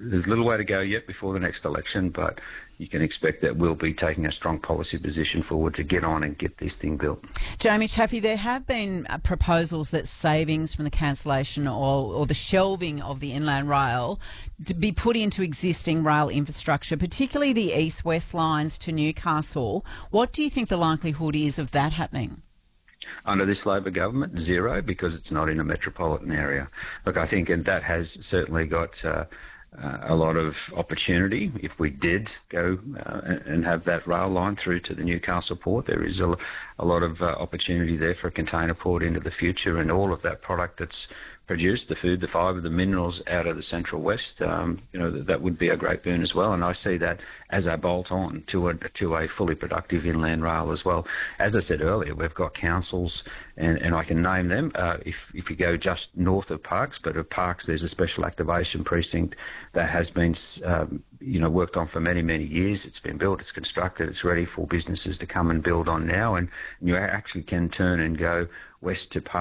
there's a little way to go yet before the next election, but you can expect that we'll be taking a strong policy position forward to get on and get this thing built. Jamie Chaffey, there have been proposals that savings from the cancellation or the shelving of the Inland Rail to be put into existing rail infrastructure, particularly the east-west lines to Newcastle. What do you think the likelihood is of that happening? Under this Labor government, zero, because it's not in a metropolitan area. Look, I think, and that has certainly got a lot of opportunity. If we did go and have that rail line through to the Newcastle port, there is a lot of opportunity there for a container port into the future, and all of that product that's produced, the food, the fibre, the minerals out of the Central West, that would be a great boon as well. And I see that as a bolt-on to a fully productive inland rail as well. As I said earlier, we've got councils, and I can name them if you go just north of Parkes, but at Parkes there's a special activation precinct that has been worked on for many, many years. It's been built, it's constructed, it's ready for businesses to come and build on now, and you actually can turn and go west to Parkes